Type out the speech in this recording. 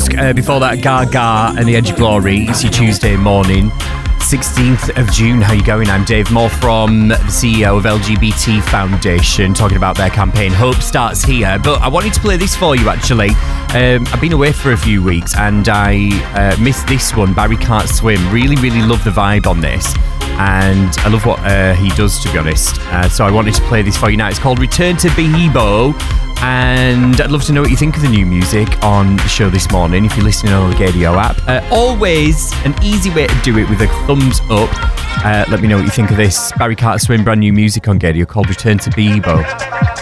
Dusk. Before that, Gaga and the Edge of Glory. It's your Tuesday morning, 16th of June. How you going? I'm Dave Moore from the CEO of LGBT Foundation, talking about their campaign Hope Starts Here. But I wanted to play this for you, actually. I've been away for a few weeks and I missed this one, Barry Can't Swim. Really, really love the vibe on this. And I love what he does, to be honest. So I wanted to play this for you now. It's called Return to Bebo. And I'd love to know what you think of the new music on the show this morning if you're listening on the Gadio app. Always an easy way to do it with a thumbs up. Let me know what you think of this. Barry Can't Swim, brand new music on Gadio called Return to Bebo.